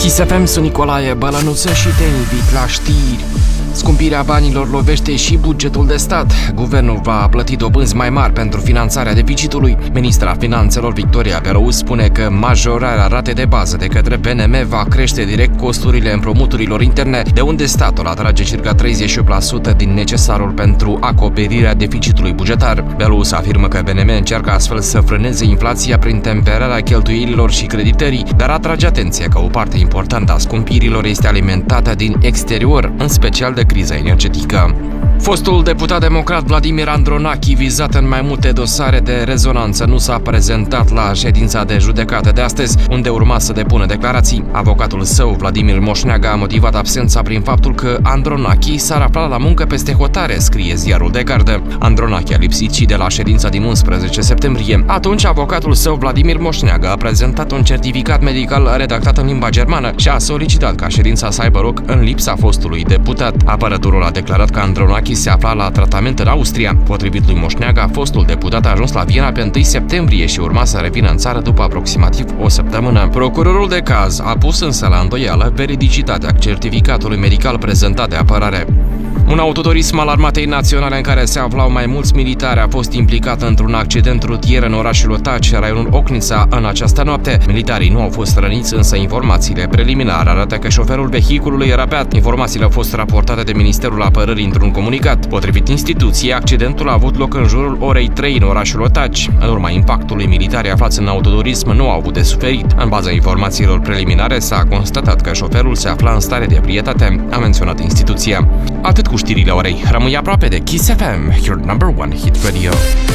Kiss FM, sunt Nicolae Bălănuță și te invit la știri. Scumpirea banilor lovește și bugetul de stat. Guvernul va plăti dobânzi mai mari pentru finanțarea deficitului. Ministra Finanțelor Victoria Belău spune că majorarea ratei de bază de către BNM va crește direct costurile împrumuturilor interne, de unde statul atrage circa 38% din necesarul pentru acoperirea deficitului bugetar. Belău afirmă că BNM încearcă astfel să frâneze inflația prin temperarea cheltuielilor și creditării, dar atrage atenție că o parte importantă a scumpirilor este alimentată din exterior, în special de criza energetică. Fostul deputat democrat Vladimir Andronachi, vizat în mai multe dosare de rezonanță, nu s-a prezentat la ședința de judecată de astăzi, unde urma să depună declarații. Avocatul său, Vladimir Moșneaga, a motivat absența prin faptul că Andronachi s-ar afla la muncă peste hotare, scrie ziarul de gardă. Andronachi a lipsit și de la ședința din 11 septembrie. Atunci, avocatul său, Vladimir Moșneaga, a prezentat un certificat medical redactat în limba germană și a solicitat ca ședința să aibă loc în lipsa fostului deputat. Apărătorul a declarat că Andronachi se afla la tratament în Austria. Potrivit lui Moșneaga, fostul deputat a ajuns la Viena pe 1 septembrie și urma să revină în țară după aproximativ o săptămână. Procurorul de caz a pus însă la îndoială veridicitatea certificatului medical prezentat de apărare. Un autoturism al Armatei Naționale în care se aflau mai mulți militari a fost implicat într-un accident rutier în orașul Otaci, raionul Ocnița, în această noapte. Militarii nu au fost răniți, însă informațiile preliminare arată că șoferul vehiculului era beat. Informațiile au fost raportate de Ministerul Apărării într-un comunicat. Potrivit instituției, accidentul a avut loc în jurul orei 3 în orașul Otaci. În urma impactului, militarii aflați în autoturism nu au avut de suferit. În baza informațiilor preliminare s-a constatat că șoferul se afla în stare de ebrietate, a menționat instituția. Atât cu știrile orei. Rămâi aproape de Kiss FM, your number one hit radio.